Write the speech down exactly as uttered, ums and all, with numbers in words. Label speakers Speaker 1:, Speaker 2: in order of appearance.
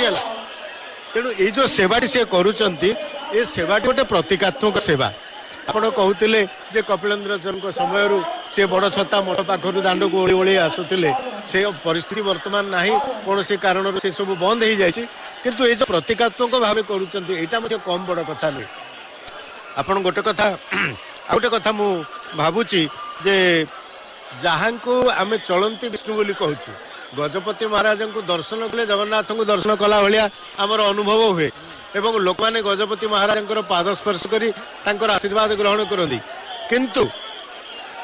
Speaker 1: ହେଲା तेणु ये जो सेवाटी सी करुँच ये सेवाटी गोटे प्रतीकात्मक सेवा आपण कहते जे कपिलेन्द्र समय सी बड़ छता मठ पाखर दांड को ओली ओली आसुले से परिस्थिति वर्तमान ना कौन से कारण से सब बंद हो जाए किंतु ये जो प्रतीकात्मक भाव करूँ कम बड़ कथा नहीं आपन गोटे कथा आ गोटे कथा मु भावुची जे जहाँ को आम चलती विष्णु बोली कहूँ गजपति महाराज को दर्शन कले जगन्नाथ को दर्शन कला भाया आमर अनुभव हुए एवं लोक मैंने गजपति महाराज पाद स्पर्श कर आशीर्वाद ग्रहण करती किंतु